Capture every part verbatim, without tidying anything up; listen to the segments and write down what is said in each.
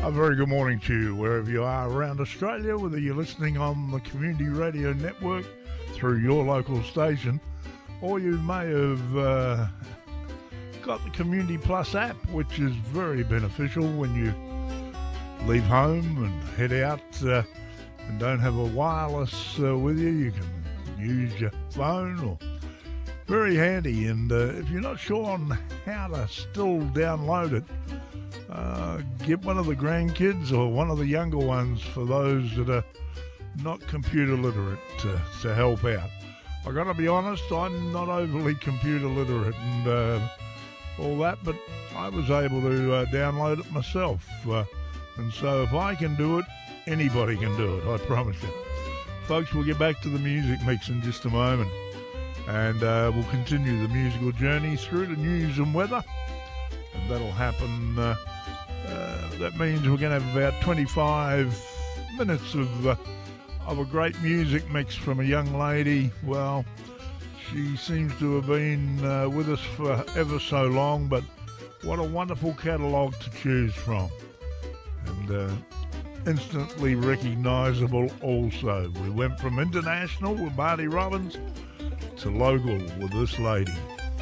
A very good morning to you, wherever you are around Australia, whether you're listening on the Community Radio Network through your local station, or you may have uh, got the Community Plus app, which is very beneficial when you leave home and head out uh, and don't have a wireless uh, with you. You can use your phone, or very handy. And uh, if you're not sure on how to still download it, Uh, get one of the grandkids or one of the younger ones, for those that are not computer literate, to, to help out. I got to be honest, I'm not overly computer literate and uh, all that, but I was able to uh, download it myself. Uh, and so if I can do it, anybody can do it, I promise you. Folks, we'll get back to the music mix in just a moment, and uh, we'll continue the musical journey through the news and weather, and that'll happen. Uh, Uh, that means we're going to have about twenty-five minutes of uh, of a great music mix from a young lady. Well, she seems to have been uh, with us for ever so long, but what a wonderful catalogue to choose from. And uh, instantly recognisable also. We went from international with Marty Robbins to local with this lady.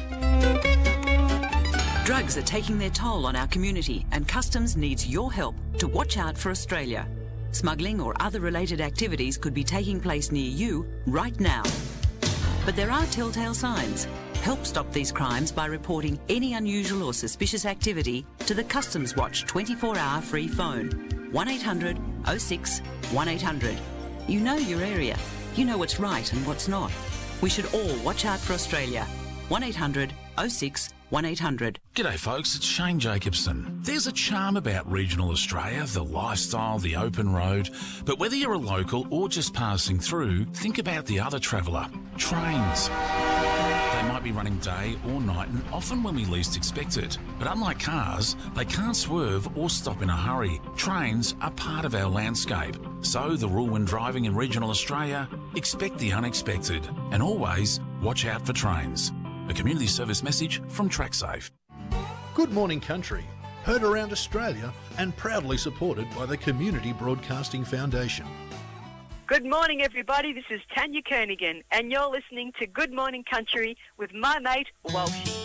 Drugs are taking their toll on our community, and Customs needs your help to watch out for Australia. Smuggling or other related activities could be taking place near you right now. But there are telltale signs. Help stop these crimes by reporting any unusual or suspicious activity to the Customs Watch twenty-four hour free phone. one eight hundred oh six one eight hundred. You know your area. You know what's right and what's not. We should all watch out for Australia. one eight hundred oh six one eight hundred. G'day folks, it's Shane Jacobson. There's a charm about regional Australia, the lifestyle, the open road. But whether you're a local or just passing through, think about the other traveller, trains. They might be running day or night, and often when we least expect it. But unlike cars, they can't swerve or stop in a hurry. Trains are part of our landscape. So the rule when driving in regional Australia, expect the unexpected, and always watch out for trains. A community service message from TrackSafe. Good Morning Country, heard around Australia and proudly supported by the Community Broadcasting Foundation. Good morning, everybody. This is Tanya Kernigan, and you're listening to Good Morning Country with my mate, Walshy.